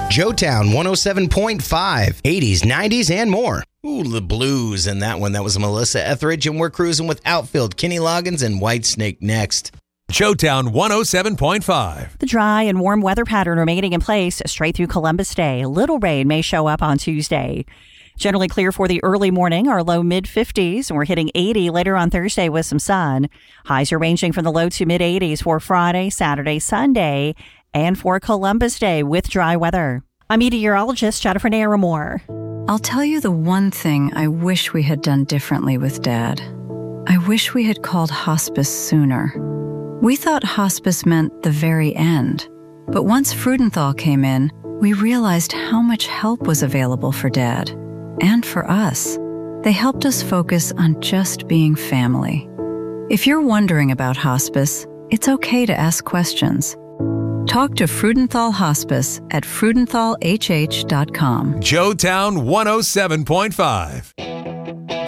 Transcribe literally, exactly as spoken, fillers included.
Joetown one oh seven point five, eighties, nineties, and more. Ooh, the blues in that one. That was Melissa Etheridge, and we're cruising with Outfield, Kenny Loggins, and Whitesnake next. Joetown one oh seven point five. The dry and warm weather pattern remaining in place straight through Columbus Day. Little rain may show up on Tuesday. Generally clear for the early morning, our low mid-fifties, and we're hitting eighty later on Thursday with some sun. Highs are ranging from the low to mid-eighties for Friday, Saturday, Sunday, and for Columbus Day with dry weather. I'm meteorologist Jennifer Naramore. I'll tell you the one thing I wish we had done differently with Dad. I wish we had called hospice sooner. We thought hospice meant the very end. But once Freudenthal came in, we realized how much help was available for Dad. And for us. They helped us focus on just being family. If you're wondering about hospice, it's okay to ask questions. Talk to Freudenthal Hospice at freudenthal h h dot com. Joetown one oh seven point five.